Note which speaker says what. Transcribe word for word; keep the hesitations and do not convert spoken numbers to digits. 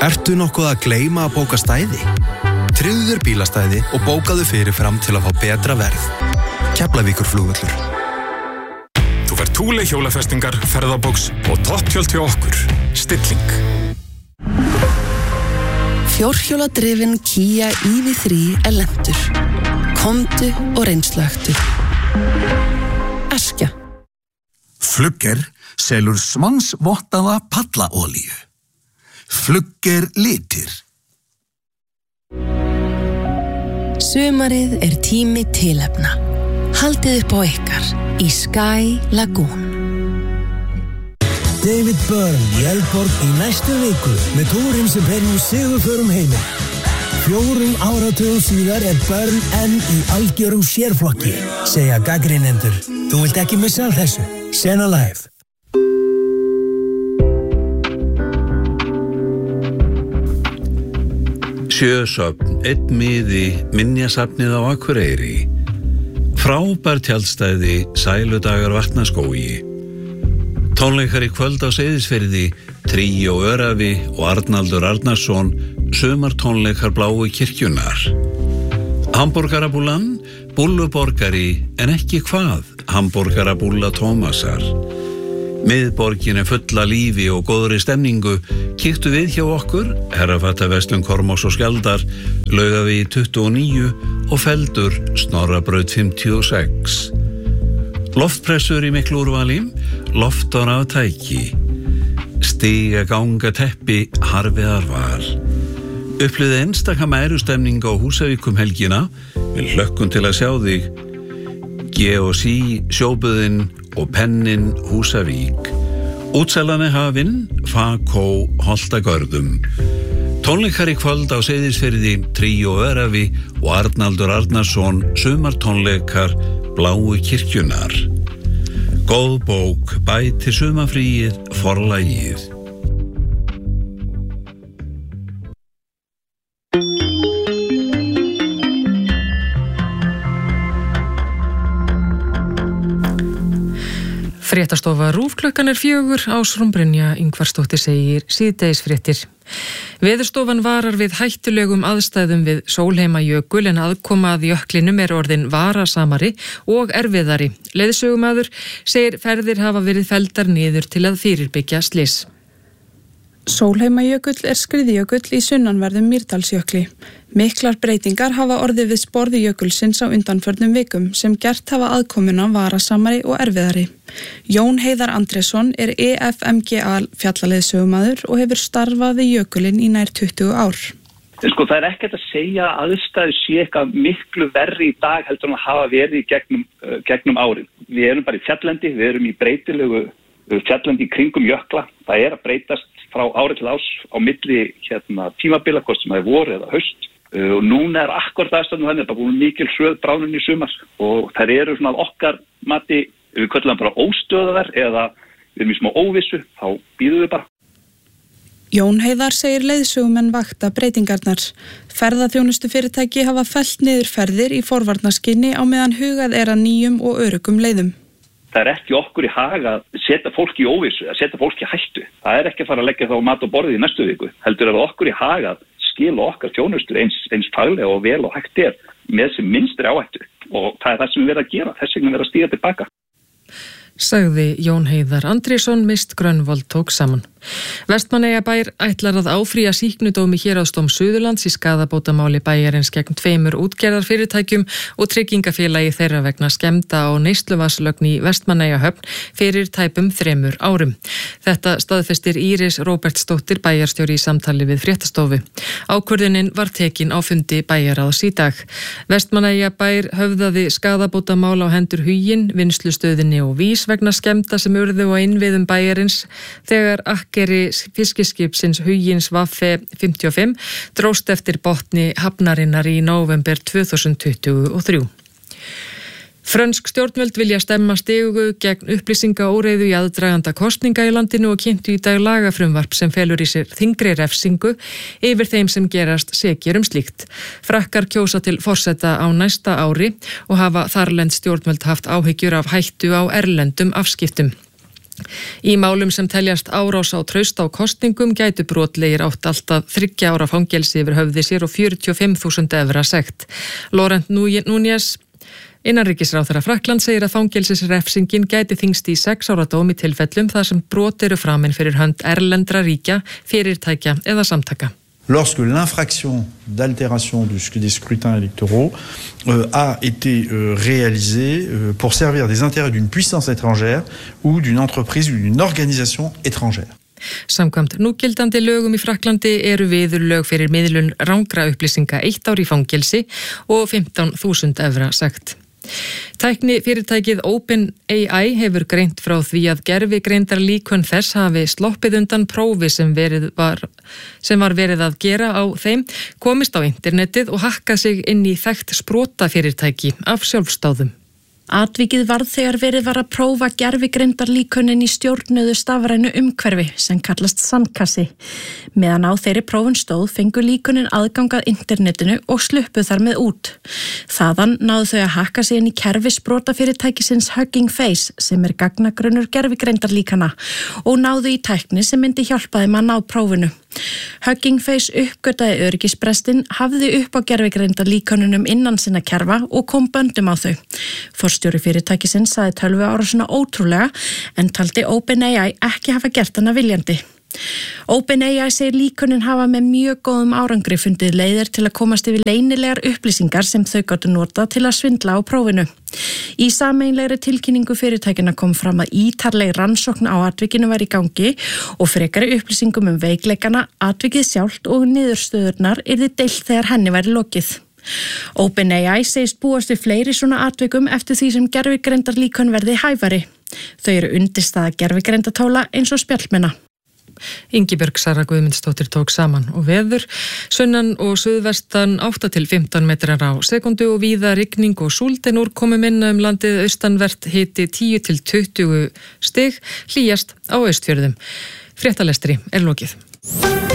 Speaker 1: Ertu nokkuð að gleyma að bóka stæði? Tryggðu þér bílastæði og bókaðu fyrir fram til að fá betra verð. Keflavíkurflugvöllur.
Speaker 2: Þú fær Thule hjólafestingar, ferðabóks og topptjöld hjá okkur. Stilling.
Speaker 3: Fjórhjóladrifin Kia í ví þrjú er lentur. Komdu og reynsluaktu. Askja.
Speaker 4: Flugger selur svansvottaða pallaolíu. Flugger litir.
Speaker 3: Sumarið er tími tilefna. Haldið upp á ykkar í Sky Lagoon.
Speaker 5: David Byrne í Eldborg í næstu viku með túrin sem fer nú sigurförum heiminn. Fjórum áratugum síðar er Byrne enn í algjörum sérflokki, segja gagnrýnendur. Þú vilt ekki missa af þessu. Sena Live.
Speaker 6: Sjösöfn, einn miði, minjasafnið á Akureyri. Frábær tjaldstæði, sæludagar Vatnaskógi. Tónleikar í kvöld á Seyðisfirði, Tríó Örafi og Arnaldur Arnarsson, sumartónleikar Bláu kirkjunar. Hamborgarabúlan, búlluborgari, en ekki hvað, hamborgarabúlla Tómasar. Miðborgin er fulla lífi og góðri stemningu. Kíktu við hjá okkur, Herrafattaverslun Kormáks og Skjaldar, Laugavegi tuttugu og níu og Feldur, Snorrabraut fimmtíu og sex. Loftpressur í miklu úrvali, loftar af tæki. Stiga ganga teppi, harfiðar val. Upplifðu einstaka mærustemning á Húsavíkum helgina, við hlökkum til að sjá þig. G og C, sjóbuðinn og pennin Húsavík. Útsalan er hafin, Fakó, Holtagörðum. Tónleikar í kvöld á Seyðisfirði, Tríó Örafi og Arnaldur Arnarsson, sumartónleikar Bláu kirkjunar. Góð bók, bætir sumarfríið, forlagið.
Speaker 7: Fréttastofa RÚV klukkan er fjögur, Ásrún Brynja Ingvarsdóttir segir síðdegisfréttir. Veðurstofan varar við hættulegum aðstæðum við Sólheimajökul en aðkoma að jöklinum er orðin varasamari og erfiðari. Leiðsögumaður segir ferðir hafa verið felldar niður til að fyrirbyggja slys.
Speaker 8: Sólheimajökull er skriðjökull í sunnanverðum Mýrdalsjökli. Miklar breytingar hafa orðið við sporði jökulsins á undanförnum vikum sem gert hafa aðkomuna varasamari og erfiðari. Jón Heiðar Andrésson er E F M G A fjallaleiðsögumaður og hefur starfað við jökulinn í nær tuttugu ár.
Speaker 9: Sko, það er ekkert að segja að aðstæður sé eitthvað miklu verri í dag heldur en að hafa verið í gegnum, uh, gegnum árin. Við erum bara í fjalllendi, við erum í breytilegu fjalllendi í kringum jökla. Það er að breytast frá ári til ás á milli hérna, tímabila, hvort sem það er vor eða haust. Uh, og núna er akkurat aðstæðan þannig að það er búin mikil hröð bráðun í sumar og þær eru svona okkar mati, við köllum bara óstöðaðar eða við erum í smá óvissu, þá bíðum við bara.
Speaker 8: Jón Heiðar segir leiðsögumenn vakta breytingarnar. Ferðaþjónustu fyrirtæki hafa fellt niður ferðir í forvarnaskyni á meðan hugað er að nýjum og öruggum leiðum.
Speaker 9: Það er ekki okkur í hag að setja fólk í óvissu, að setja fólk í hættu. Það er ekki að fara að leggja þá mat á borðið í næstu viku. Heldur er það okkur í hag að skila okkar þjónustu eins, eins faglega og vel og hægt er með sem minnstri áhættu. Og það er það sem við verðum að gera, þess vegna verðum að stíga tilbaka.
Speaker 7: Sagði Jón Heiðar Andrésson, Mist Grönvold tók saman. Vestmannaeyjabær ætlar að áfrýja sýknudómi héraðsdóms Suðurlands í skaðabótamáli bæjarins gegn tveimur útgerðarfyrirtækjum og tryggingafélagi þeirra vegna skemmda á neysluvatnslögn í Vestmannaeyjahöfn fyrir tæpum þremur árum. Þetta staðfestir Íris Róbertsdóttir bæjarstjóri í samtali við Fréttastofu. Ákvörðunin var tekin á fundi bæjarráðs í dag. Vestmannaeyjabær höfðaði skaðabótamál á hendur Huginn, vinnslustöðinni og Vís vegna skemmda sem urðu á innviðum bæjarins þegar akkeri fiskiskipsins Hugins Vaffe fimmtíu og fimm dróst eftir botni hafnarinnar í nóvember tvö þúsund tuttugu og þrjú. Frönsk stjórnvöld vilja stemma stigu gegn upplýsingaóreiðu í aðdraganda kosninga í landinu og kynntu í dag lagafrumvarp sem felur í sér þyngri refsingu yfir þeim sem gerast sekir um slíkt. Frakkar kjósa til forseta á næsta ári og hafa þarlend stjórnvöld haft áhyggjur af hættu á erlendum afskiptum. Í málum sem teljast árás á traust á kosningum gætu brotlegir átt alltaf þriggja ára fangelsi yfir höfði sér og fjörutíu og fimm þúsund evra sekt. Laurent Núñez, innanríkisráðherra Frakklands, segir að fangelsisrefsingin gæti þyngst í sex ára dóm í tilfellum þar sem brot eru framin fyrir hönd erlendra ríkja, fyrirtækja eða samtaka.
Speaker 10: Lorsque l'infraction d'altération du, des scrutins électoraux euh, a été euh, réalisée euh, pour servir des intérêts d'une puissance étrangère ou d'une entreprise ou d'une organisation étrangère.
Speaker 7: Samkvæmt núgildandi lögum í Frakklandi eru viðurlög fyrir miðlun rangra upplýsinga eitt ár í fangelsi og fimmtán þúsund evra sekt. Tækni fyrirtækið OpenAI hefur greint frá því að gervigreindar líkön þess hafi sloppið undan prófi sem, var, sem var verið að gera á þeim, komist á internetið og hakkað sig inn í þekkt sprotafyrirtæki af sjálfstáðum.
Speaker 11: Atvikið varð þegar verið var að prófa gervigreindarlíkönin í stjórnuðu stafrænu umhverfi sem kallast sandkassi. Meðan á þeirri prófun stóð fengu líkönin aðgangað internetinu og sluppu þar með út. Þaðan náðu þau að hakka sig inn í kerfi sprotafyrirtækisins Hugging Face sem er gagnagrunnur gervigreindarlíkana og náðu í tækni sem myndi hjálpa þeim að ná prófinu. Hugging Face uppgötaði öryggisbrestin, hafði upp á gervigreindarlíkönunum innan sinna kerfa og kom böndum á þau. Forstjóri fyrirtækisins sagði tölvu árásina ótrúlega en taldi OpenAI ekki hafa gert hana viljandi. OpenAI segir líkönin hafa með mjög góðum árangri fundið leiðir til að komast yfir leynilegar upplýsingar sem þau gátu nota til að svindla á prófinu. Í sameiginlegri tilkynningu fyrirtækina kom fram að ítarleg rannsókn á atvikinu var í gangi og frekari upplýsingum um veikleikana, atvikið sjálft og niðurstöðurnar yrði deilt þegar henni væri lokið. OpenAI segist búast við fleiri svona atvikum eftir því sem gervigreindarlíkön verði hæfari. Þau eru undirstaða gervigreindatóla eins og spjallmenna.
Speaker 7: Ingibjörg Sara Guðmundsdóttir tók saman og veður, sunnan og suðvestan átta til fimmtán metrar á sekundu og víða rigning og súld en úrkomu minna um landið austanvert hiti tíu til tuttugu stig, hlýjast á Austfjörðum. Fréttalestri er lokið.